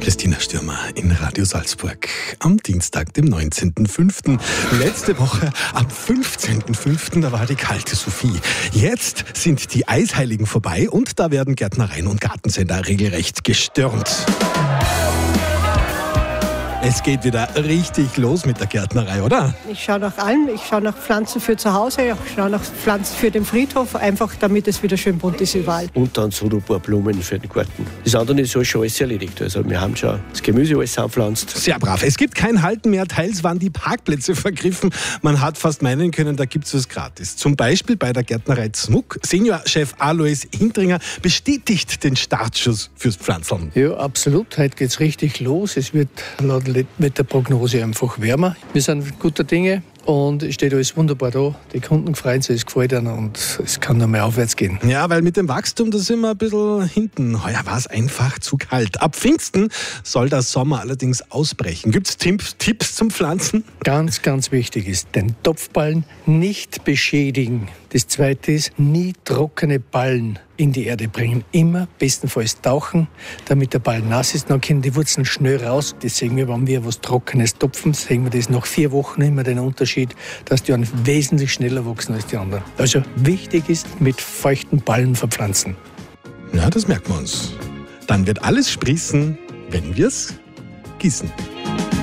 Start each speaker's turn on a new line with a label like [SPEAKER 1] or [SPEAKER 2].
[SPEAKER 1] Christina Stürmer in Radio Salzburg am Dienstag, dem 19.05. Letzte Woche am 15.05. da war die kalte Sophie. Jetzt sind die Eisheiligen vorbei und da werden Gärtnereien und Gartensender regelrecht gestürmt. Es geht wieder richtig los mit der Gärtnerei, oder?
[SPEAKER 2] Ich schaue nach allem. Ich schaue nach Pflanzen für zu Hause, ich schaue nach Pflanzen für den Friedhof, einfach damit es wieder schön bunt ist überall.
[SPEAKER 3] Und dann so ein paar Blumen für den Garten. Das andere ist schon alles erledigt. Also wir haben schon das Gemüse alles anpflanzt.
[SPEAKER 1] Sehr brav. Es gibt kein Halten mehr. Teils waren die Parkplätze vergriffen. Man hat fast meinen können, da gibt es was gratis. Zum Beispiel bei der Gärtnerei Zmuck. Seniorchef Alois Hintringer bestätigt den Startschuss fürs Pflanzeln.
[SPEAKER 4] Ja, absolut. Heute geht es richtig los. Es wird mit der Prognose einfach wärmer. Wir sind guter Dinge und es steht alles wunderbar da. Die Kunden freuen sich, es gefällt ihnen und es kann noch mehr aufwärts gehen.
[SPEAKER 1] Ja, weil mit dem Wachstum, da sind wir ein bisschen hinten. Heuer war es einfach zu kalt. Ab Pfingsten soll der Sommer allerdings ausbrechen. Gibt es Tipps zum Pflanzen?
[SPEAKER 4] Ganz, ganz wichtig ist, den Topfballen nicht beschädigen. Das Zweite ist, nie trockene Ballen in die Erde bringen. Immer bestenfalls tauchen, damit der Ball nass ist. Dann können die Wurzeln schnell raus. Das sehen wir, wenn wir was Trockenes topfen, sehen wir das nach 4 Wochen immer den Unterschied, dass die dann wesentlich schneller wachsen als die anderen. Also wichtig ist, mit feuchten Ballen verpflanzen.
[SPEAKER 1] Ja, das merken wir uns. Dann wird alles sprießen, wenn wir es gießen.